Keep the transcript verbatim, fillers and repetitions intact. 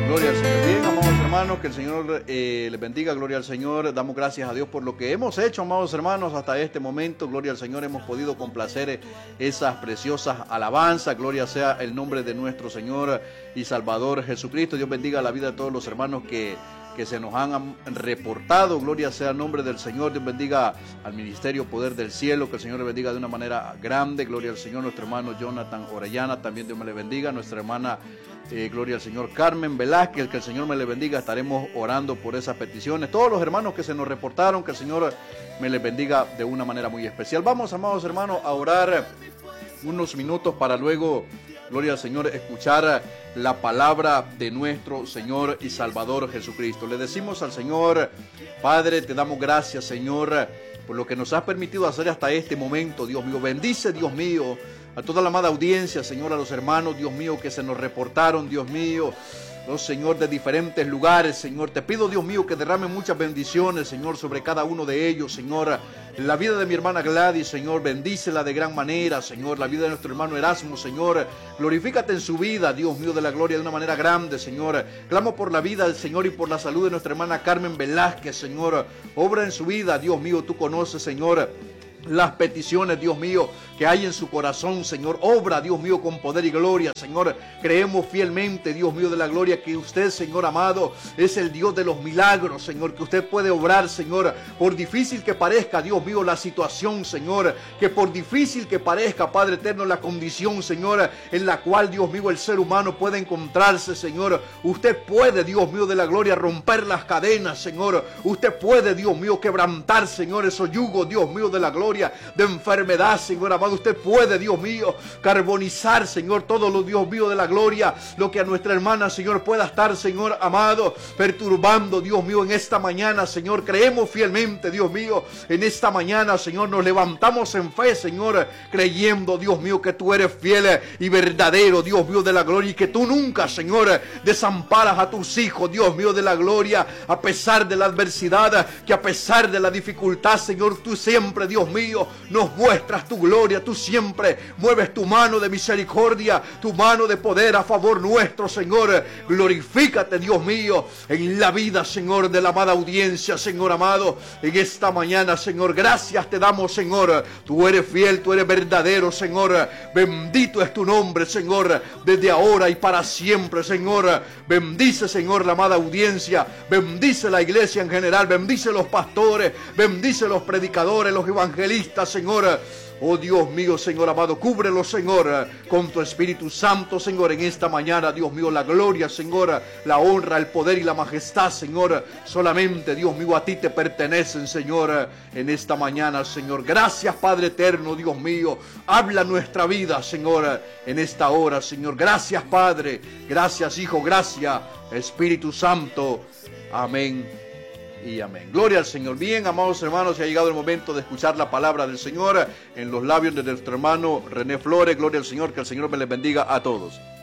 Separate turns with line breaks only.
Gloria al Señor. Bien, amados hermanos, que el Señor eh, les bendiga, gloria al Señor. Damos gracias a Dios por lo que hemos hecho, amados hermanos, hasta este momento. Gloria al Señor, hemos podido complacer esas preciosas alabanzas. Gloria sea el nombre de nuestro Señor y Salvador Jesucristo. Dios bendiga la vida de todos los hermanos que, que se nos han reportado. Gloria sea el nombre del Señor. Dios bendiga al Ministerio Poder del Cielo, que el Señor le bendiga de una manera grande. Gloria al Señor. Nuestro hermano Jonathan Orellana, también Dios me le bendiga. Nuestra hermana Eh, gloria al Señor Carmen Velázquez, que el Señor me le bendiga. Estaremos orando por esas peticiones. Todos los hermanos que se nos reportaron, que el Señor me les bendiga de una manera muy especial. Vamos, amados hermanos, a orar unos minutos para luego, gloria al Señor, escuchar la palabra de nuestro Señor y Salvador Jesucristo. Le decimos al Señor: Padre, te damos gracias, Señor, por lo que nos has permitido hacer hasta este momento. Dios mío, bendice, Dios mío, a toda la amada audiencia, Señor, a los hermanos, Dios mío, que se nos reportaron, Dios mío, oh Señor, de diferentes lugares, Señor. Te pido, Dios mío, que derrame muchas bendiciones, Señor, sobre cada uno de ellos, Señor. La vida de mi hermana Gladys, Señor, bendícela de gran manera, Señor. La vida de nuestro hermano Erasmo, Señor, glorifícate en su vida, Dios mío, de la gloria, de una manera grande, Señor. Clamo por la vida del Señor y por la salud de nuestra hermana Carmen Velázquez, Señor. Obra en su vida, Dios mío, tú conoces, Señor, las peticiones, Dios mío, que hay en su corazón, Señor. Obra, Dios mío, con poder y gloria, Señor. Creemos fielmente, Dios mío de la gloria, que usted, Señor amado, es el Dios de los milagros, Señor. Que usted puede obrar, Señor, por difícil que parezca, Dios mío, la situación, Señor. Que por difícil que parezca, Padre eterno, la condición, Señor, en la cual, Dios mío, el ser humano puede encontrarse, Señor. Usted puede, Dios mío de la gloria, romper las cadenas, Señor. Usted puede, Dios mío, quebrantar, Señor, esos yugos, Dios mío de la gloria, de enfermedad, Señor amado. Usted puede, Dios mío, carbonizar, Señor, todo lo, Dios mío de la gloria, lo que a nuestra hermana, Señor, pueda estar, Señor amado, perturbando, Dios mío, en esta mañana, Señor. Creemos fielmente, Dios mío, en esta mañana, Señor, nos levantamos en fe, Señor, creyendo, Dios mío, que tú eres fiel y verdadero, Dios mío de la gloria, y que tú nunca, Señor, desamparas a tus hijos, Dios mío de la gloria, a pesar de la adversidad, que a pesar de la dificultad, Señor, tú siempre, Dios mío, nos muestras tu gloria. Tú siempre mueves tu mano de misericordia, tu mano de poder a favor nuestro, Señor. Glorifícate, Dios mío, en la vida, Señor, de la amada audiencia, Señor amado, en esta mañana, Señor. Gracias te damos, Señor. Tú eres fiel, tú eres verdadero, Señor. Bendito es tu nombre, Señor, desde ahora y para siempre, Señor. Bendice, Señor, la amada audiencia. Bendice la iglesia en general. Bendice los pastores. Bendice los predicadores, los evangelistas, Señor. Oh Dios mío, Señor amado, cúbrelo, Señor, con tu Espíritu Santo, Señor, en esta mañana, Dios mío, la gloria, Señor, la honra, el poder y la majestad, Señor, solamente, Dios mío, a ti te pertenecen, Señor, en esta mañana, Señor. Gracias, Padre eterno, Dios mío, habla nuestra vida, Señor, en esta hora, Señor. Gracias, Padre, gracias, Hijo, gracias, Espíritu Santo. Amén y amén. Gloria al Señor. Bien, amados hermanos, se ha llegado el momento de escuchar la palabra del Señor en los labios de nuestro hermano René Flores. Gloria al Señor, que el Señor me les bendiga a todos.